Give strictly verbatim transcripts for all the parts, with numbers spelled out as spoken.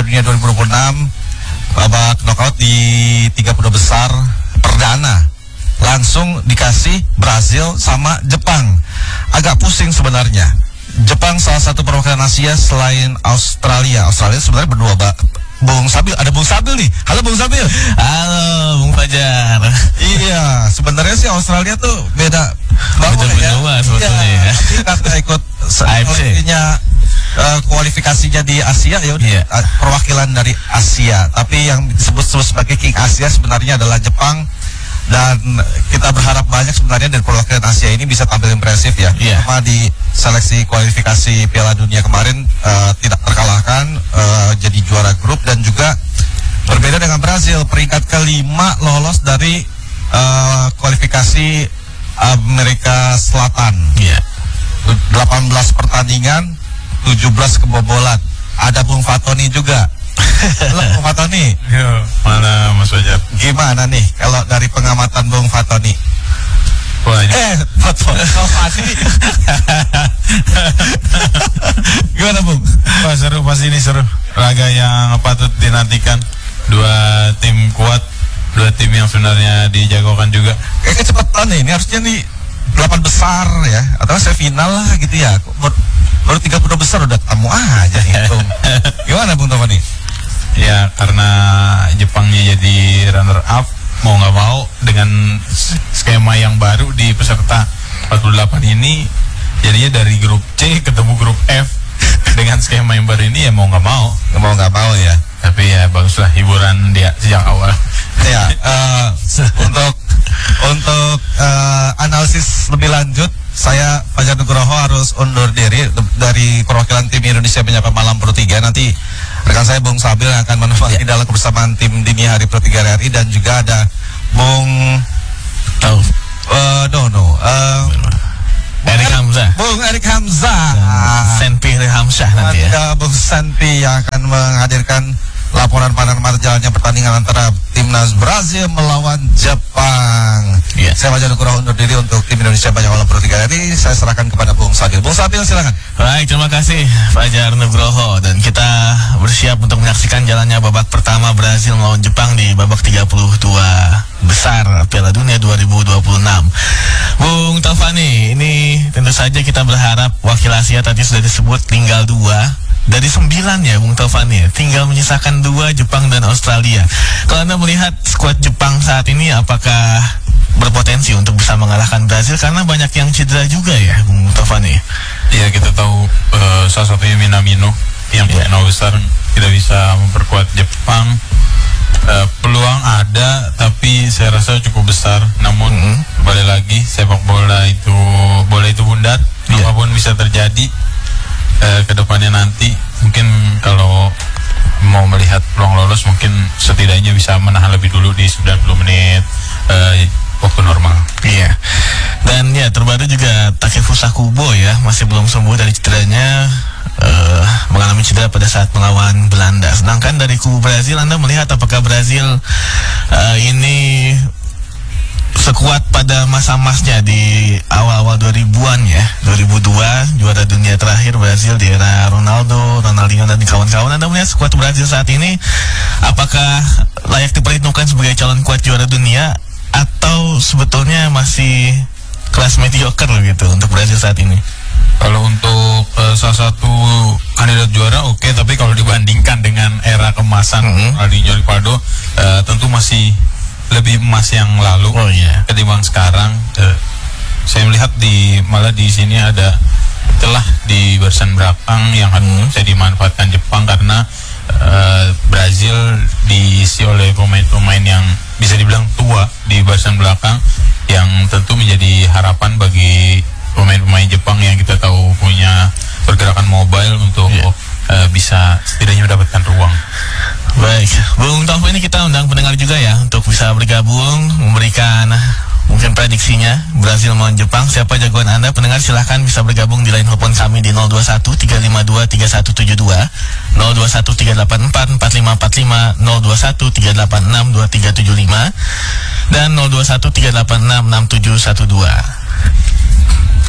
Dunia dua ribu dua puluh enam, babak knockout di tiga puluh besar perdana. Langsung dikasih Brazil sama Jepang. Agak pusing sebenarnya. Jepang salah satu perwakilan Asia selain Australia. Australia sebenarnya berdua, Mbak. Bung Sabil, ada Bung Sabil nih. Halo Bung Sabil. Halo Bung Fajar. Iya, sebenarnya sih Australia tuh beda banget ya. Sebetulnya ya. Tapi karena ikut A F C uh, kualifikasinya di Asia ya udah yeah. perwakilan dari Asia. Tapi yang disebut-sebut sebagai King Asia sebenarnya adalah Jepang. Dan kita berharap banyak sebenarnya dari perwakilan Asia ini bisa tampil impresif ya. Yeah. Sama di seleksi kualifikasi Piala Dunia kemarin uh, tidak terkalahkan, uh, jadi juara grup. Dan juga berbeda dengan Brazil, peringkat kelima lolos dari uh, kualifikasi Amerika Selatan. Yeah. delapan belas pertandingan, tujuh belas kebobolan. Ada Bung Fatoni juga. Halo Bung Fatoni. Yo, mana Mas Fajar? Gimana nih kalau dari pengamatan Bung Fatoni? Wah, eh, Fatoni. Gimana Bung? Wah, seru pasti ini seru. Laga yang patut dinantikan. Dua tim kuat, dua tim yang sebenarnya dijagokan juga. Kayaknya cepetan nih, ini harusnya nih delapan besar ya, atau semifinal lah gitu ya. Baru, baru tiga puluh besar udah ketemu aja gitu. Gimana Bung Fatoni? Ya, karena Jepangnya jadi runner up, mau nggak mau dengan skema yang baru di peserta empat puluh delapan ini, jadinya dari grup C ketemu grup F dengan skema yang baru ini, ya mau nggak mau Nggak mau nggak mau ya. tapi ya baguslah hiburan dia sejak awal. Ya, uh, untuk untuk uh, analisis lebih lanjut, saya Fajar Nugroho harus undur diri dari perwakilan tim Indonesia Menyapa Malam Pro tiga. Nanti rekan saya Bung Sabil yang akan menemani dalam kebersamaan tim Dini Hari Pro tiga R I, dan juga ada Bung Oh, uh, no no uh, Erik Hamzah. Bung Erik Hamzah. Senpi Hamzah nanti ya. Ada Bung Santi yang akan menghadirkan laporan panorama jalannya pertandingan antara timnas Brazil melawan Jepang. Yeah. Saya Fajar Nugroho undur diri untuk tim Indonesia Banyak Malam Pro tiga R I. Saya serahkan kepada Bung Sabil. Bung Sabil silakan. Baik, terima kasih Fajar Nugroho, dan kita bersiap untuk menyaksikan jalannya babak pertama Brazil melawan Jepang di babak tiga puluh dua besar Piala Dunia dua ribu dua puluh enam. Bung Taufani, ini tentu saja kita berharap wakil Asia tadi sudah disebut tinggal dua dari sembilan ya Bung Taufani, tinggal menyisakan dua, Jepang dan Australia. Kalau Anda melihat skuad Jepang saat ini, apakah berpotensi untuk bisa mengalahkan Brazil? Karena banyak yang cedera juga ya Bung Taufani. Iya, kita tahu uh, salah satunya Minamino yang punya nama besar tidak bisa memperkuat Jepang. Uh, peluang ada, tapi saya rasa cukup besar. Namun mm-hmm. balik lagi, sepak bola itu bola itu bundar, yeah. apapun bisa terjadi. Uh, kedepannya nanti mungkin kalau mau melihat peluang lolos, mungkin setidaknya bisa menahan lebih dulu di sembilan puluh menit uh, waktu normal. Iya. Dan ya terbaru juga Takefusa Kubo ya masih belum sembuh dari cederanya, uh, mengalami cedera pada saat melawan Belanda. Sedangkan dari kubu Brazil, Anda melihat apakah Brazil uh, ini sekuat pada masa-masnya di awal-awal dua ribuan ya, dua ribu dua juara dunia terakhir Brazil di era Ronaldo, Ronaldinho dan kawan-kawan. Anda melihat skuad Brazil saat ini apakah layak diperhitungkan sebagai calon kuat juara dunia, atau sebetulnya masih kelas mediocre gitu untuk Brazil saat ini? Kalau untuk uh, salah satu kandidat juara oke, okay, tapi kalau dibandingkan dengan era kemasan mm-hmm. Ronaldinho, Rivaldo, uh, tentu masih lebih emas yang lalu oh, yeah. ketimbang sekarang. Uh, saya melihat di malah di sini ada celah di barisan belakang yang harus mm-hmm. saya dimanfaatkan Jepang, karena uh, Brazil diisi oleh pemain-pemain yang bisa dibilang tua di barisan belakang, yang tentu menjadi harapan bagi pemain-pemain Jepang yang kita tahu punya pergerakan mobile untuk yeah. uh, bisa setidaknya mendapatkan ruang. Baik, Bung Taufik, ini kita undang pendengar juga ya untuk bisa bergabung, memberikan mungkin prediksinya Brazil melawan Jepang. Siapa jagoan Anda? Pendengar silahkan bisa bergabung di line telepon kami di nol dua satu tiga lima dua tiga satu tujuh dua, nol dua satu tiga delapan empat empat lima empat lima, nol dua satu tiga delapan enam dua tiga tujuh lima, dan nol dua satu tiga delapan enam enam tujuh satu dua.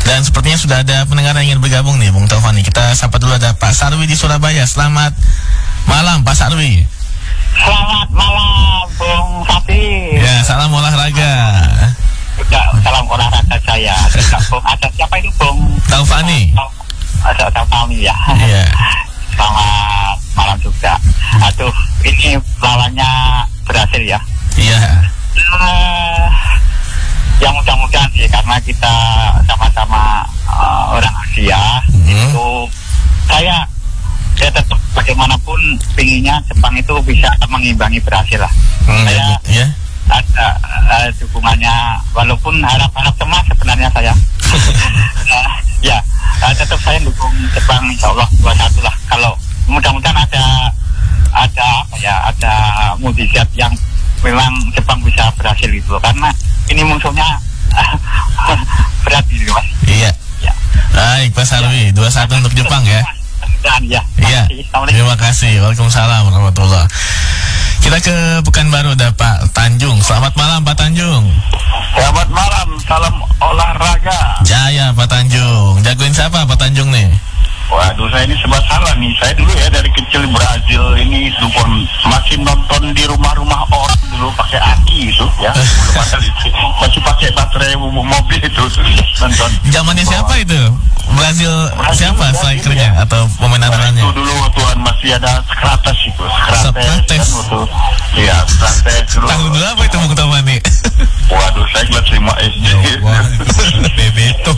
Dan sepertinya sudah ada pendengar yang ingin bergabung nih, Bung Taufani. Kita sapa dulu, ada Pak Sarwi di Surabaya. Selamat malam, Pak Sarwi. Selamat malam, Bung Sapi. Ya, salam olahraga. Juga salam olahraga saya. Juga, Bung, ada siapa itu, Bung? Taufani. Ada Taufani ya. Iya. Selamat malam juga. Aduh, ini lawannya berhasil ya. Iya. Uh, yang mudah-mudahan sih, karena kita sama-sama uh, orang Asia, Hmm. itu saya saya tetap bagaimanapun pinginnya Jepang itu bisa mengimbangi Brasil lah. Hmm, Saya ya. ada uh, dukungannya, walaupun harap-harap cemas sebenarnya saya. uh, ya, uh, tetap saya dukung Jepang, insya Allah dua satu lah. Kalau mudah-mudahan ada ada apa ya, ada mukjizat yang memang Jepang bisa berhasil itu, karena ini musuhnya uh, berat ini, Mas. Iya. Ya. Baik, Pak Sarwi, dua satu untuk Jepang ya. Dan ya. Iya. Terima kasih. Waalaikumsalam warahmatullahi. Kita ke Pekanbaru, ada Pak Tanjung. Selamat malam, Pak Tanjung. Selamat malam, salam olahraga. Jaya, Pak Tanjung. Jagoin siapa, Pak Tanjung nih? Waduh, saya ini sebab salah nih. Saya dulu ya dari kecil Brazil ini dukun, masih nonton di rumah-rumah orang dulu pakai aki itu ya. Belum ada listrik, masih pakai baterai mobil itu nonton. Zamannya siapa itu? Brazil, Brazil, siapa Brazil, strikernya ya. atau pemain Nah, andalannya? itu dulu Tuhan masih ada Sokrates itu. Sokrates Sokrates. kan waktu. Iya, Sokrates dulu. Tahun berapa itu, Bung Taufani? Waduh, saya kelas lima S D. Bebeto.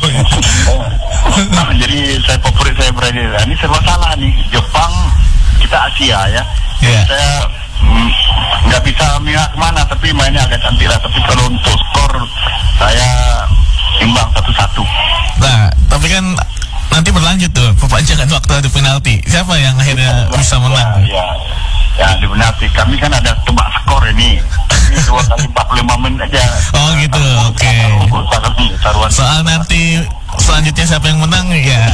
Nah, jadi saya favorit saya Brazil. Nah, ini serba salah nih. Jepang, kita Asia ya. Iya. Saya mm, nggak bisa melihat kemana, tapi mainnya agak cantik lah. Tapi kalau untuk skor, saya imbang satu-satu. Nah, tapi kan nanti berlanjut tuh perpanjangan waktu adu penalti. Siapa yang akhirnya bisa menang? Ya, ya, di penalti. Kami kan ada tebak skor ini. Ini dua kali empat puluh lima menit aja. Oh gitu, oke. Soal nanti selanjutnya siapa yang menang ya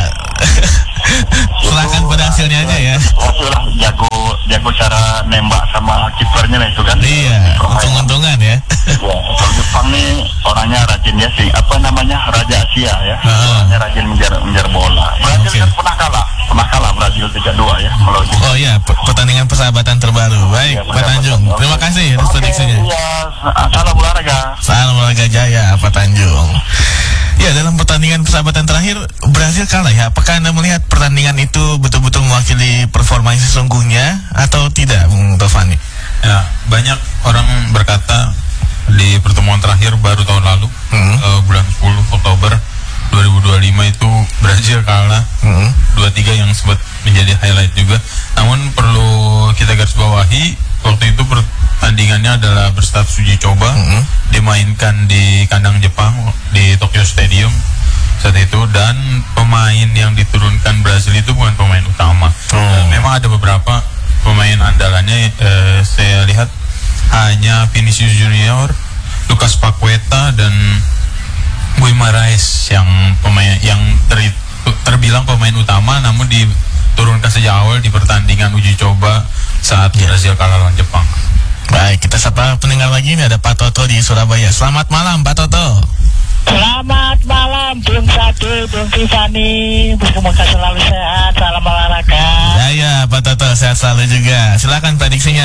serahkan pada hasilnya aja ya. Itulah jago jago cara nembak sama kipernya lah itu kan. Iya, untung-untungan ya. Ya, kalau Jepang nih orangnya rajin ya sih, apa namanya, Raja Asia ya. Ah. Orangnya rajin menjar menjar bola. Brazil Oke. kan pernah kalah, pernah kalah Brazil tiga dua ya. Kalau Jepang. Oh iya, per- pertandingan persahabatan terbaru. Baik, Ya, Pak Tanjung. oke. Terima kasih atas Oke, prediksinya. Iya, salam olahraga. Salam olahraga Jaya, Pak Tanjung. Ya, dalam pertandingan persahabatan terakhir Brazil kalah ya. Apakah Anda melihat pertandingan itu betul-betul mewakili performa yang sesungguhnya atau tidak, Bung Taufani? Ya, banyak orang berkata di pertemuan terakhir baru tahun lalu, Hmm. eh, bulan sepuluh Oktober dua ribu dua puluh lima itu Brazil kalah Hmm. dua tiga yang sempat menjadi highlight juga. Namun perlu kita garis bawahi, waktu itu pertandingannya adalah berstatus uji coba, Hmm. dimainkan di kandang Jepang di Tokyo Stadium saat itu, dan pemain yang diturunkan Brazil itu bukan pemain utama. Oh. Eh, memang ada beberapa pemain andalannya, eh, saya lihat hanya Vinicius Junior, Lucas Paqueta dan Boy Marais yang pemain yang ter, terbilang pemain utama, namun diturunkan sejak awal di pertandingan uji coba saat Brazil kalah lawan Jepang. Baik, kita sapa pendengar lagi. Ini ada Pak Toto di Surabaya. Selamat malam, Pak Toto. Selamat malam, Bung Sade, Bung Tiffany. Semoga selalu sehat, salam olahraga. Jaya, Pak Toto, sehat selalu juga. Silakan prediksinya.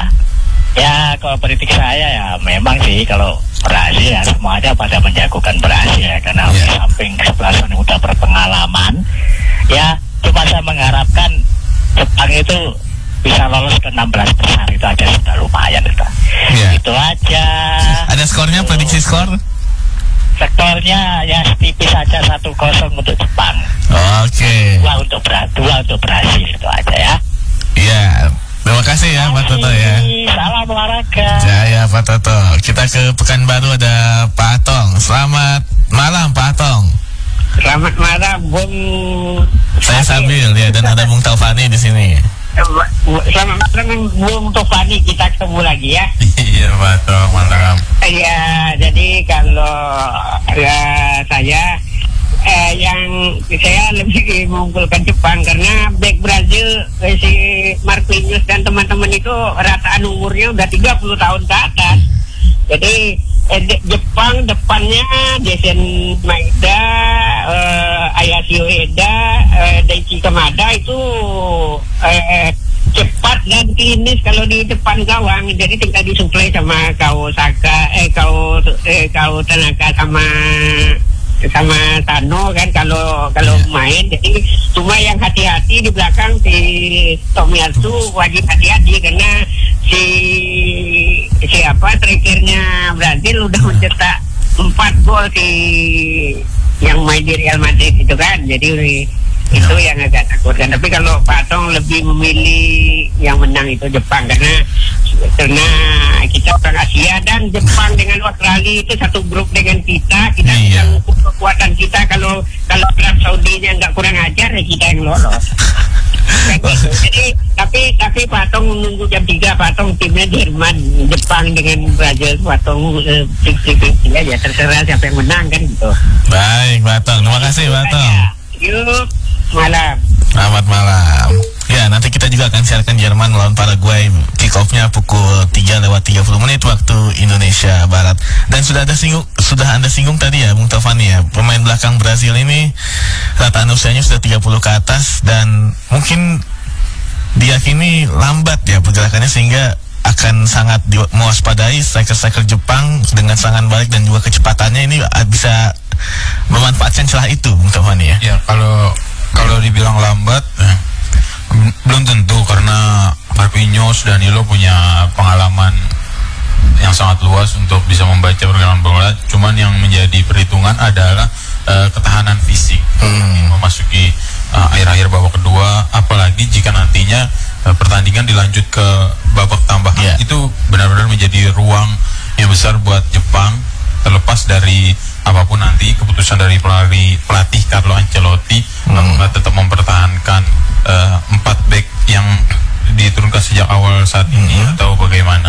Ya, kalau politik saya ya memang sih kalau Brazil ya semuanya pada menjagokan Brazil ya, karena Ya. di samping kesebelasan yang udah berpengalaman, ya cuma saya mengharapkan Jepang itu bisa lolos ke enam belas besar, itu aja sudah lumayan itu. Ya. Itu aja. Ada skornya, prediksi skor? Sektornya ya tipis aja satu kosong untuk Jepang. Oke. Dua untuk Bra dua untuk Brazil, itu aja ya. Iya. Terima kasih ya, Pak Toto ya. Salam olahraga. Jaya, Pak Toto. Kita ke Pekanbaru, ada Pak Atong. Selamat malam, Pak Atong. Selamat malam, Bung. Saya Sabil ya, dan ada Bung Taufani di sini. Selamat malam, Bung Taufani. Kita ketemu lagi ya. Iya, betul, mantap. Ya, jadi kalau ya, saya eh, yang saya lebih mengunggulkan Jepang karena back Brazil eh, si Marquinhos dan teman-teman itu rataan umurnya udah tiga puluh tahun ke atas. Jadi eh, de- Jepang depannya Jason Maeda, uh, Ayasi Ueda, uh, Daichi Kamada itu uh, cepat dan klinis kalau di depan gawang, jadi tinggal disuplai sama kau Saka, eh kau eh kau Tanaka sama sama Tano kan kalau kalau main. Jadi cuma yang hati-hati di belakang si Tomiyasu wajib hati-hati karena si siapa strikernya Brazil udah mencetak empat gol si yang main di Real Madrid itu kan. Jadi itu yang agak takutkan. Tapi kalau Pak Tong lebih memilih yang menang itu Jepang karena karena kita orang Asia dan Jepang dengan Australia itu satu grup dengan kita. Kita iya. yang kekuatan kita kalau kalau Arab Saudinya nggak kurang ajar ya kita yang lolos. Jadi tapi tapi Pak Tong menunggu jam tiga. Pak Tong timnya Jerman, Jepang dengan Brazil. Pak Tong fiksi-fiksi aja terserah siapa yang menang kan gitu. Baik, Pak Tong. Terima kasih, Pak Tong. Yuk, malam. Selamat malam. Ya, nanti kita juga akan siarkan Jerman melawan Paraguay. Kick off-nya pukul tiga lewat tiga puluh menit waktu Indonesia Barat. Dan sudah ada singgung, sudah Anda singgung tadi ya, Bung Taufani ya. Pemain belakang Brazil ini rata usianya sudah tiga puluh ke atas dan mungkin diyakini lambat ya pergerakannya sehingga akan sangat di, mewaspadai striker-striker Jepang dengan serangan balik dan juga kecepatannya ini bisa memanfaatkan celah itu, Bung Taufani ya. Ya, kalau kalau dibilang lambat eh, belum tentu karena Marquinhos dan Danilo punya pengalaman yang sangat luas untuk bisa membaca pergerakan bola. Cuman yang menjadi perhitungan adalah uh, ketahanan fisik hmm. memasuki uh, akhir-akhir babak kedua, apalagi jika nantinya uh, pertandingan dilanjut ke babak tambahan. Yeah. Itu benar-benar menjadi ruang yang besar buat Jepang, terlepas dari apapun nanti keputusan dari pelatih, pelatih Carlo Ancelotti hmm. tetap mempertahankan uh, empat back yang diturunkan sejak awal saat ini hmm. atau bagaimana?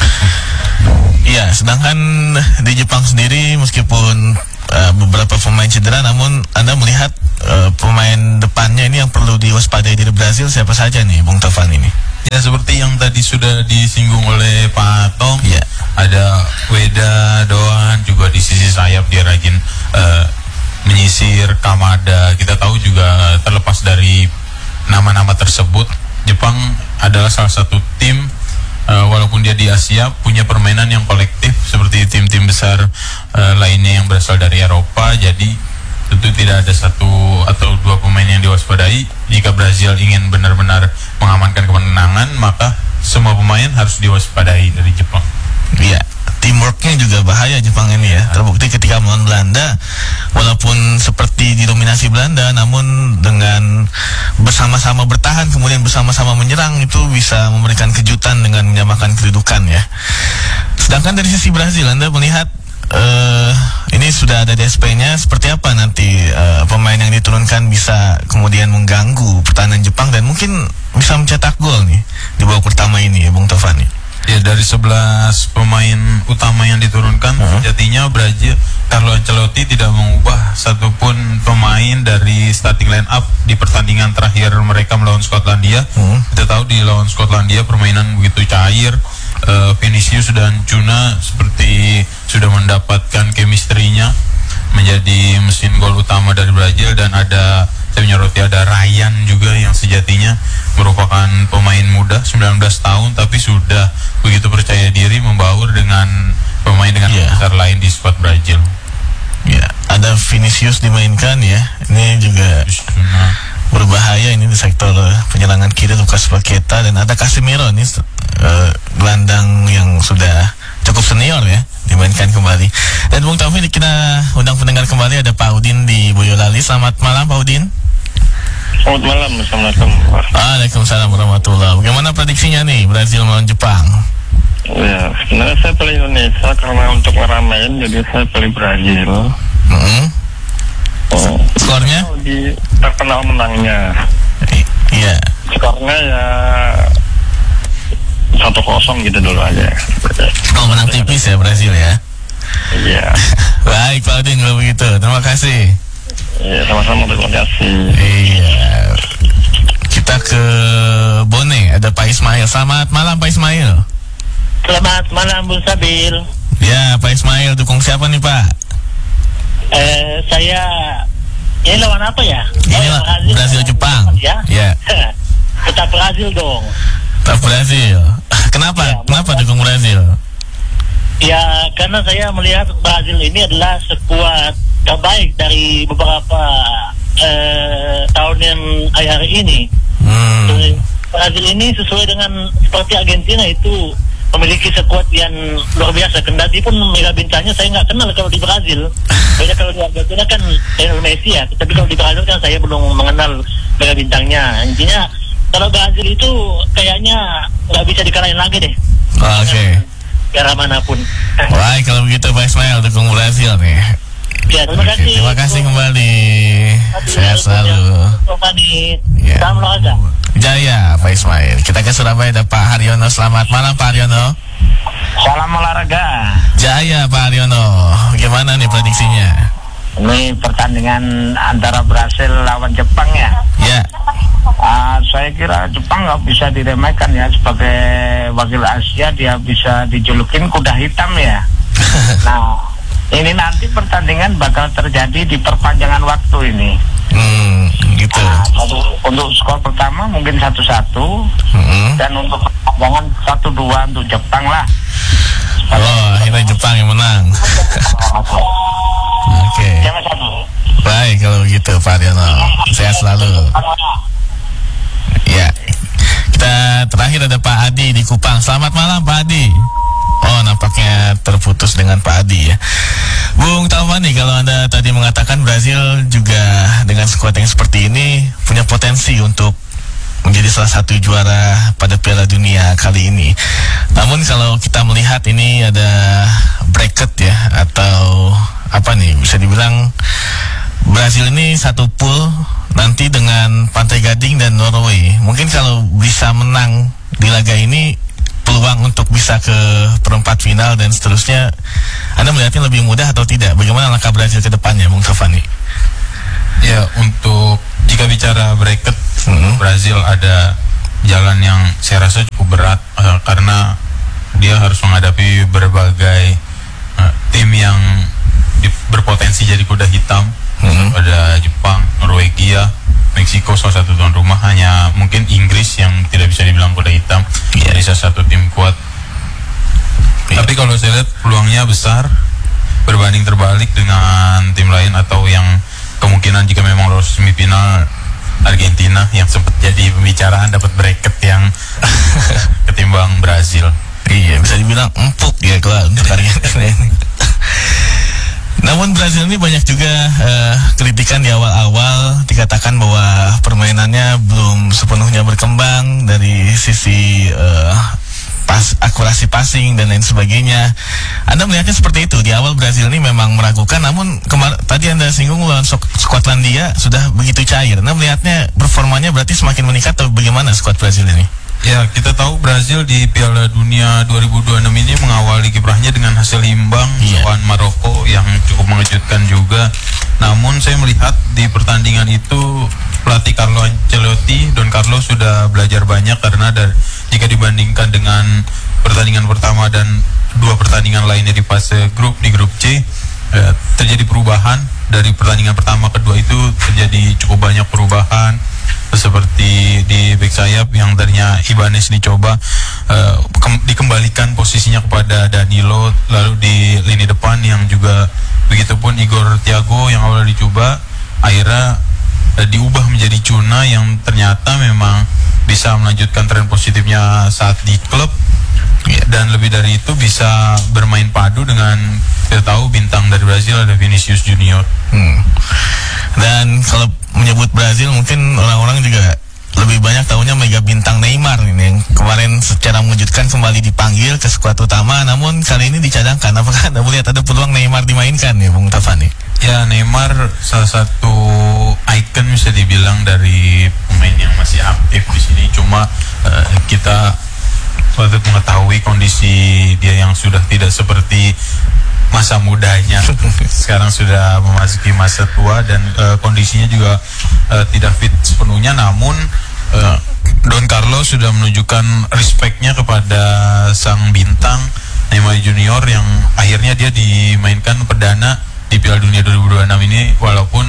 Iya, sedangkan di Jepang sendiri meskipun uh, beberapa pemain cedera, namun Anda melihat uh, pemain depannya ini yang perlu diwaspadai dari Brazil siapa saja nih, Bung Taufan ini? Ya, seperti yang tadi sudah disinggung oleh Pak Tong, ya. Ada Ueda, Doan, juga di sisi sayap dia rajin uh, menyisir. Kamada, kita tahu juga terlepas dari nama-nama tersebut, Jepang adalah salah satu tim uh, walaupun dia di Asia punya permainan yang kolektif seperti tim-tim besar uh, lainnya yang berasal dari Eropa. Jadi tentu tidak ada satu atau dua pemain yang diwaspadai. Jika Brazil ingin benar-benar mengamankan kemenangan, maka semua pemain harus diwaspadai dari Jepang. Iya, teamworknya juga bahaya Jepang ini ya. Terbukti ketika melawan Belanda, walaupun seperti didominasi Belanda, namun dengan bersama-sama bertahan kemudian bersama-sama menyerang itu bisa memberikan kejutan dengan menyamakan kedudukan ya. Sedangkan dari sisi Brazil, Anda melihat Uh, ini sudah ada D S P-nya, seperti apa nanti uh, pemain yang diturunkan bisa kemudian mengganggu pertahanan Jepang dan mungkin bisa mencetak gol nih di babak pertama ini ya, Bung Taufani? Ya, dari sebelas pemain utama yang diturunkan, uh-huh. sejatinya Brazil, Carlo Ancelotti tidak mengubah satupun pemain dari starting line up di pertandingan terakhir mereka melawan Skotlandia. Uh-huh. Kita tahu di lawan Skotlandia permainan begitu cair. Uh, Vinicius dan Cuna seperti sudah mendapatkan chemistry-nya menjadi mesin gol utama dari Brazil, dan ada, saya menyoroti ada Ryan juga yang sejatinya merupakan pemain muda sembilan belas tahun tapi sudah begitu percaya diri membaur dengan pemain dengan yeah. besar lain di skuad Brazil. Ya, yeah. Ada Vinicius dimainkan ya. Ini juga Cuna berbahaya ini di sektor penyerangan kiri, Lucas Paqueta, dan ada Casemiro nih uh, gelandang yang sudah cukup senior ya, dimainkan kembali. Dan Bung Taufik, kita undang pendengar kembali, ada Pak Udin di Boyolali. Selamat malam Pak Udin. Selamat malam, Assalamualaikum. Waalaikumsalam warahmatullahi. Bagaimana prediksinya nih Brazil melawan Jepang? Ya, sebenarnya saya pilih Indonesia karena untuk ngeramein, jadi saya pilih Brazil. Mm-hmm. Oh, skornya? Di terkenal menangnya. Iya. Skornya ya satu kosong gitu dulu aja. Oh, menang tipis ya Brazil ya? Iya. Baik Pak Udin kalau begitu, terima kasih. Iya, sama-sama, terima kasih. Iya. Kita ke Bone, ada Pak Ismail. Selamat malam Pak Ismail. Selamat malam Bung Sabil. Ya Pak Ismail, dukung siapa nih Pak? Eh, saya Ini lawan apa ya? Ini Oh, Brazil, Brazil Jepang. Ya. Ya. Tetap Brazil dong. Tetap Brazil. Kenapa? Ya, Kenapa dukung Brazil? Ya, karena saya melihat Brazil ini adalah skuad terbaik dari beberapa eh, tahun yang hari ini. Hmm. Brazil ini sesuai dengan seperti Argentina itu memiliki skuad yang luar biasa. Kendati pun mega bintangnya saya nggak kenal kalau di Brazil. Beda kalau di Argentina kan Lionel Messi ya. Tapi kalau di Brazil kan saya belum mengenal mega bintangnya. Intinya kalau Brazil itu kayaknya nggak bisa dikalahin lagi deh. Oke. Okay. Era manapun. Baik, kalau begitu Pak Ismail dukung Brazil nih. Ya, terima Oke, kasih. terima kasih kembali. Sehat selalu. Ya. Salam olahraga. Jaya Pak Ismail. Kita ke Surabaya ada Pak Haryono. Selamat malam Pak Haryono. Salam olahraga. Jaya Pak Haryono. Gimana nih prediksinya? Ini pertandingan antara Brasil lawan Jepang ya. Ya. Uh, saya kira Jepang nggak bisa diremehkan ya, sebagai wakil Asia dia bisa dijulukin kuda hitam ya. Nah, ini nanti pertandingan bakal terjadi di perpanjangan waktu ini. Hmm, gitu. Nah, untuk, untuk skor pertama mungkin satu satu, hmm. dan untuk perpanjangan satu dua untuk Jepang lah. Oh, akhirnya Jepang yang menang. Oke. Okay. Jangan satu. Baik kalau begitu Pak Haryono. Sehat selalu. Ya, kita terakhir ada Pak Adi di Kupang. Selamat malam Pak Adi. Oh, nampaknya terputus dengan Pak Adi ya. Bung Taufani, kalau Anda tadi mengatakan Brazil juga dengan skuad yang seperti ini punya potensi untuk menjadi salah satu juara pada Piala Dunia kali ini. Namun kalau kita melihat ini ada bracket ya, atau apa nih, bisa dibilang Brazil ini satu pool nanti dengan Pantai Gading dan Norway. Mungkin kalau bisa menang di laga ini, peluang untuk bisa ke perempat final dan seterusnya, Anda melihatnya lebih mudah atau tidak? Bagaimana langkah Brazil ke depannya, Bung Taufani? Ya, untuk jika bicara bracket, hmm. Brazil ada jalan yang saya rasa cukup berat uh, karena dia harus menghadapi berbagai uh, tim yang di, berpotensi jadi kuda hitam. Hmm. Ada Jepang, Norwegia, Meksiko salah satu tuan rumah, hanya mungkin Inggris yang tidak bisa dibilang kuda hitam. Yeah. Jadi salah satu tim kuat. Yeah. Tapi kalau saya lihat peluangnya besar berbanding terbalik dengan tim lain, atau yang kemungkinan jika memang lolos semifinal Argentina yang sempat jadi pembicaraan dapat bracket yang ketimbang Brazil. Iya, bisa dibilang empuk ya kalau untuk Argentina ini. Namun Brazil ini banyak juga uh, kritikan di awal-awal, dikatakan bahwa permainannya belum sepenuhnya berkembang dari sisi uh, pas, akurasi passing dan lain sebagainya. Anda melihatnya seperti itu? Di awal Brazil ini memang meragukan, namun kemar- tadi Anda singgung lawan Skotlandia sudah begitu cair. Anda melihatnya performanya berarti semakin meningkat atau bagaimana skuad Brazil ini? Ya, kita tahu Brazil di Piala Dunia dua ribu dua puluh enam ini mengawali kiprahnya dengan hasil imbang yeah. lawan Maroko yang cukup mengejutkan juga. Namun saya melihat di pertandingan itu pelatih Carlo Ancelotti, Don Carlo sudah belajar banyak, karena dari, jika dibandingkan dengan pertandingan pertama dan dua pertandingan lainnya di fase grup, di grup C, eh, terjadi perubahan. Dari pertandingan pertama kedua itu terjadi cukup banyak perubahan, seperti di bek sayap yang tadinya Ibanez dicoba uh, ke- dikembalikan posisinya kepada Danilo, lalu di lini depan yang juga begitupun Igor Thiago yang awalnya dicoba akhirnya uh, diubah menjadi Cuna yang ternyata memang bisa melanjutkan tren positifnya saat di klub, dan lebih dari itu bisa bermain padu dengan, kita tahu bintang dari Brazil ada Vinicius Junior. Hmm. Dan kalau menyebut Brazil mungkin orang-orang juga lebih banyak tahunya mega bintang Neymar ini yang kemarin secara mengejutkan kembali dipanggil ke skuad utama, namun kali ini dicadangkan. Apakah Anda melihat ada peluang Neymar dimainkan ya, Bung Taufani? Ya, Neymar salah satu ikon bisa dibilang dari pemain yang masih aktif di sini. Cuma uh, kita patut mengetahui kondisi dia yang sudah tidak seperti masa mudanya. Sekarang sudah memasuki masa tua dan uh, kondisinya juga uh, tidak fit sepenuhnya. Namun uh, Don Carlo sudah menunjukkan respectnya kepada sang bintang Neymar Junior yang akhirnya dia dimainkan perdana di Piala Dunia dua ribu dua puluh enam ini, walaupun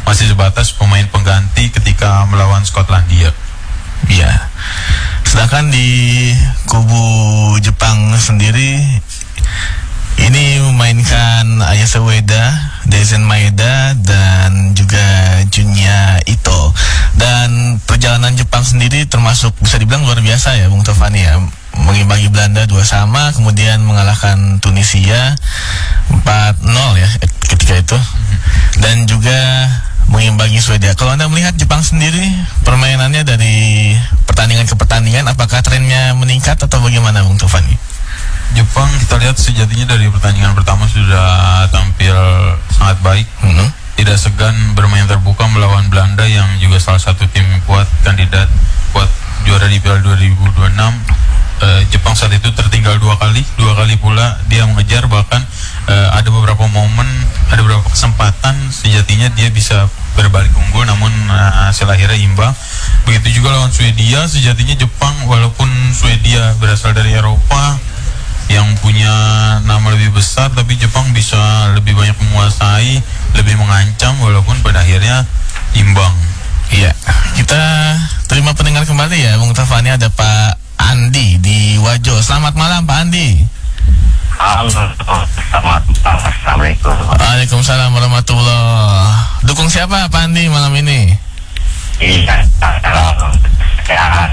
masih sebatas pemain pengganti ketika melawan Skotlandia. Iya. Sedangkan di kubu Jepang sendiri ini memainkan Ayase Ueda, Daizen Maeda, dan juga Junya Ito. Dan perjalanan Jepang sendiri termasuk bisa dibilang luar biasa ya Bung Tovani ya. Mengimbangi Belanda dua sama, kemudian mengalahkan Tunisia empat nol ya ketika itu. Dan juga mengimbangi Swedia. Kalau Anda melihat Jepang sendiri, permainannya dari pertandingan ke pertandingan, apakah trennya meningkat atau bagaimana Bung Tovani? Jepang kita lihat sejatinya dari pertandingan pertama sudah tampil sangat baik. Hmm. Tidak segan bermain terbuka melawan Belanda yang juga salah satu tim kuat, kandidat kuat juara di Piala dua ribu dua puluh enam. Uh, Jepang saat itu tertinggal dua kali, dua kali pula dia mengejar, bahkan uh, ada beberapa momen, ada beberapa kesempatan sejatinya dia bisa berbalik unggul, namun uh, hasil akhirnya imbang. Begitu juga lawan Swedia, sejatinya Jepang walaupun Swedia berasal dari Eropa yang punya nama lebih besar, tapi Jepang bisa lebih banyak menguasai, lebih mengancam, walaupun pada akhirnya imbang. Iya, kita terima pendengar kembali ya Bung Tovani. Ada Pak Andi di Wajo. Selamat malam Pak Andi. Halo, selamat malam. Assalamualaikum. Waalaikumsalam warahmatullah. Dukung siapa Pak Andi malam ini? Iya, kalau saya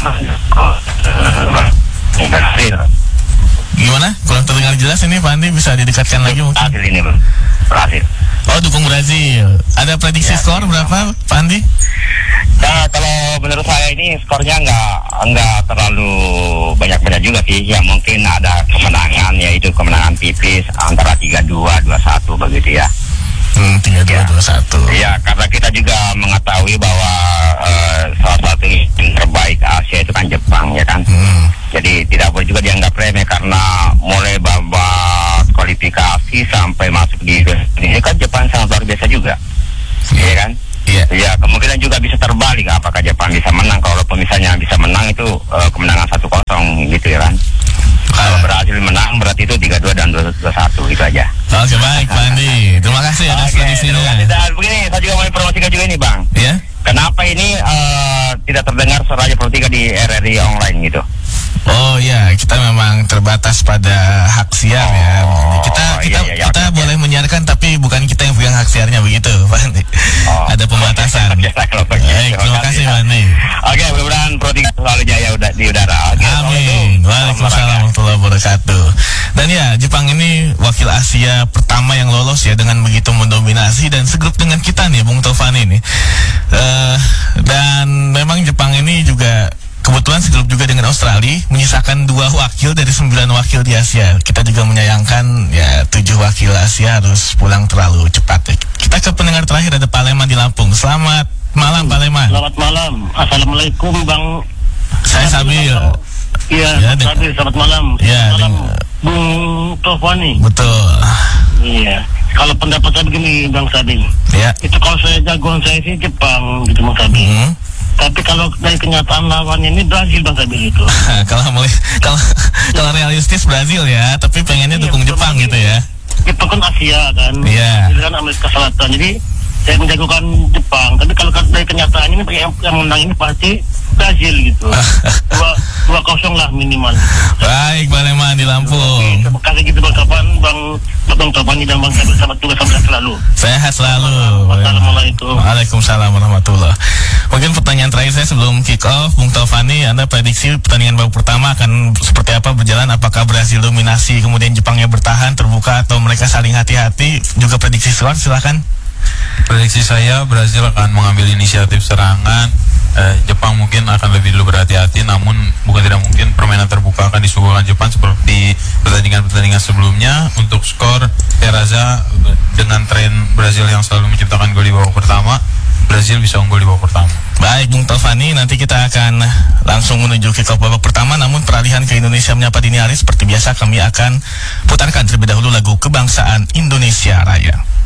Brazil. Gimana? Kurang terdengar jelas ini Pak Andi, bisa didekatkan lagi mungkin? Brazil ini Brazil. Oh, dukung Brazil. Ada prediksi Ya, skor berapa Pak Andi? Nah, kalau menurut saya ini skornya nggak nggak terlalu banyak-banyak juga sih. Ya mungkin ada kemenangan, yaitu kemenangan tipis antara tiga dua, dua satu begitu ya. Hmm, tiga dua, dua satu. Ya, karena kita juga mengetahui bahwa uh, salah satu tim terbaik Asia itu kan Jepang ya kan. Hmm. Jadi tidak boleh juga dianggap remeh, karena mulai babak kualifikasi sampai masuk di ini kan Jepang sangat luar biasa juga. Iya kan? Iya. Ya, kemungkinan juga bisa terbalik, apakah Jepang bisa menang. Kalau misalnya bisa menang itu uh, kemenangan satu kosong gitu ya kan. Kalau berhasil menang berarti itu tiga dua dan dua satu gitu aja. Oke, baik Pak Andi. Terima kasih atas Oke, prediksinya. terima kasih. Dan begini, saya juga mau informasikan juga ini Bang. Ya. Kenapa ini uh, tidak terdengar suara Raja Politika di R R I online gitu? Oh ya, kita memang terbatas pada hak siar ya. Oh, Kita kita iya, iya, kita oke, boleh menyiarkan, tapi bukan kita yang pegang hak siarnya begitu, Pak Andi. Oh, Ada pembatasan. oke, kalau begitu. Baik, terima kasih Pak Andi. Oke, mudah-mudahan Politika selalu jaya udah di udara. Oke, Amin. Waalaikumsalam warahmatullahi wabarakatuh. Dan ya, Jepang ini wakil Asia pertama yang lolos ya, dengan begitu mendominasi dan segrup dengan kita nih Bung Tovani nih. Uh, dan memang Jepang ini juga kebetulan segrup juga dengan Australia, menyisakan dua wakil dari sembilan wakil di Asia. Kita juga menyayangkan ya tujuh wakil Asia harus pulang terlalu cepat. Kita ke pendengar terakhir, ada Pak Leman di Lampung. Selamat malam Pak Leman. Selamat malam. Assalamualaikum Bang. Saya Sabil. Iya, Ya, Bang Sabil, selamat malam. Ya, Selamat malam deng- Bung Tovani. Betul. Iya. Kalau pendapat saya begini Bang Sabil. Ya. Itu kalau saya jagoan saya sih Jepang gitu Bang Sabil. Hmm. Tapi kalau dari kenyataan lawannya ini Brazil Bang Sabil itu. kalau mulai kalau kalau realistis Brazil ya, tapi pengennya Iya, dukung betul Jepang banget. gitu ya. Jepang kan Asia kan. Iya. Brazil kan Amerika Selatan. Jadi saya menjagokan Jepang. Tapi kalau dari kenyataan ini yang, yang menang ini pasti Brazil gitu. Dua dua kosong lah minimal. Baik, Pak Leman di Lampung. Terima kasih gitu Bang Kapan, Bang Bang Kapan dan Bang Sabil, selamat tugas sampai selalu. Sehat selalu. Wassalamualaikum. Waalaikumsalam warahmatullah. Mungkin pertanyaan terakhir saya sebelum kick off, Bung Tovani, Anda prediksi pertandingan babak pertama akan seperti apa berjalan? Apakah Brazil dominasi, kemudian Jepangnya bertahan terbuka, atau mereka saling hati-hati? Juga prediksi skor, silakan. Prediksi saya Brazil akan mengambil inisiatif serangan. Eh, Jepang mungkin akan lebih dulu berhati-hati, namun bukan tidak mungkin permainan terbuka akan disuguhkan Jepang seperti pertandingan-pertandingan sebelumnya. Untuk skor, saya rasa dengan tren Brazil yang selalu menciptakan gol di babak pertama, Brazil bisa unggul di babak pertama. Baik, Bung Tovani, nanti kita akan langsung menuju kick off babak pertama. Namun peralihan ke Indonesia Menyapa Dini Hari, seperti biasa kami akan putarkan terlebih dahulu lagu Kebangsaan Indonesia Raya.